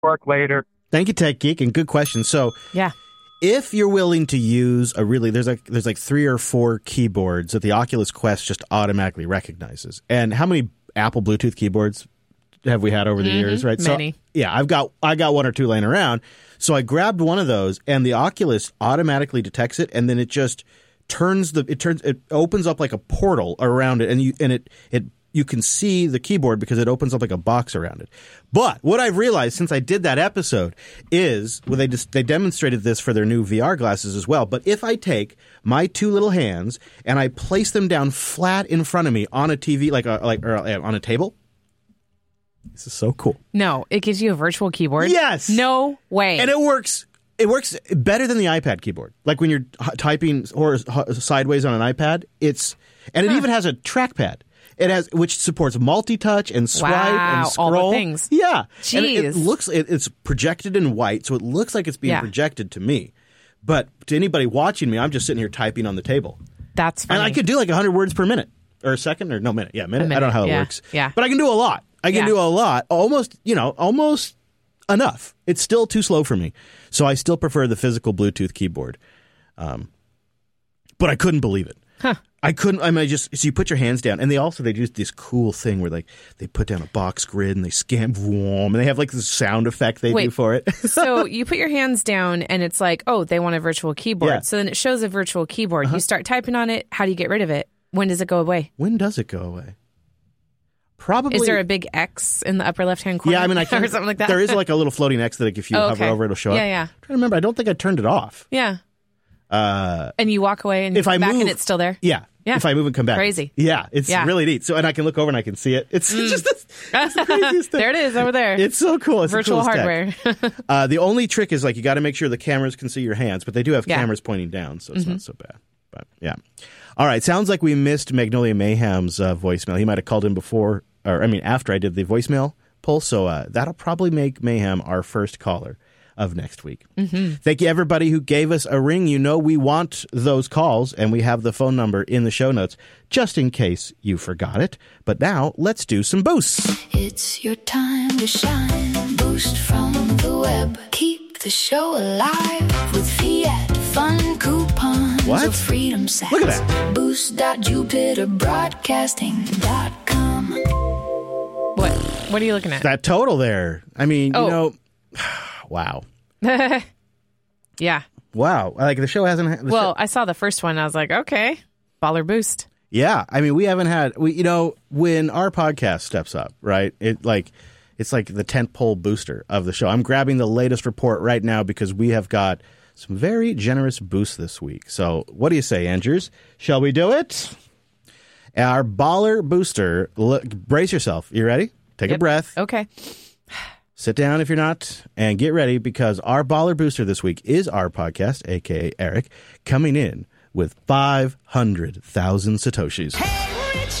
Work later. Thank you, Tech Geek, and good question. So, Yeah. if you're willing to use there's like 3 or 4 keyboards that the Oculus Quest just automatically recognizes. And how many Apple Bluetooth keyboards have we had over the years, right? Many. So, yeah, I got 1 or 2 laying around. So I grabbed one of those, and the Oculus automatically detects it, and then it just it opens up like a portal around it, and you can see the keyboard because it opens up like a box around it. But what I've realized since I did that episode is, well, they demonstrated this for their new VR glasses as well. But if I take my 2 little hands and I place them down flat in front of me on a TV, or on a table, this is so cool. No, it gives you a virtual keyboard. Yes. No way. And it works. It works better than the iPad keyboard. Like when you're typing sideways on an iPad, it even has a trackpad. Which supports multi-touch and swipe and scroll. All the things. Yeah. Jeez. And it's projected in white, so it looks like it's being projected to me. But to anybody watching me, I'm just sitting here typing on the table. That's funny. And I could do like 100 words per minute. Or a second, or no, minute. Yeah, minute. I don't know how it works. Yeah. But I can do a lot. I can do a lot. Almost enough. It's still too slow for me. So I still prefer the physical Bluetooth keyboard. But I couldn't believe it. Huh. I couldn't. So you put your hands down, and they do this cool thing where they put down a box grid and they scan, and they have like this sound effect they do for it. So you put your hands down, and it's like, oh, they want a virtual keyboard. Yeah. So then it shows a virtual keyboard. You start typing on it. How do you get rid of it? When does it go away? When does it go away? Probably. Is there a big X in the upper left-hand corner? Yeah, I mean, I can't, or something like that. There is like a little floating X that if you hover over, it'll show up. Yeah. I'm trying to remember. I don't think I turned it off. Yeah. And you walk away and if come I back move, and it's still there? Yeah. If I move and come back. Crazy. Yeah. It's really neat. So, and I can look over and I can see it. It's just it's the craziest thing. There it is over there. It's so cool. It's virtual the hardware. The only trick is you got to make sure the cameras can see your hands, but they do have cameras pointing down, so it's not so bad. But yeah. All right. Sounds like we missed Magnolia Mayhem's voicemail. He might have called in before, after I did the voicemail poll. So that'll probably make Mayhem our first caller of next week. Thank you, everybody who gave us a ring. You know we want those calls, and we have the phone number in the show notes, just in case you forgot it. But now, let's do some boosts. It's your time to shine. Boost from the web. Keep the show alive with Fiat Fun coupons. What? Or Freedom Sacks. Look at that. Boost.jupiterbroadcasting.com. What are you looking at? That total there. I mean, wow. Yeah. Wow. Like the show hasn't. I saw the first one. I was like, okay, baller boost. Yeah. I mean, we haven't had. When our podcast steps up, right? It's like the tentpole booster of the show. I'm grabbing the latest report right now because we have got some very generous boosts this week. So, what do you say, Andrews? Shall we do it? Our baller booster. Brace yourself. You ready? Take a breath. Okay. Sit down if you're not, and get ready because our baller booster this week is our podcast, a.k.a. Eric, coming in with 500,000 Satoshis. Hey, Rich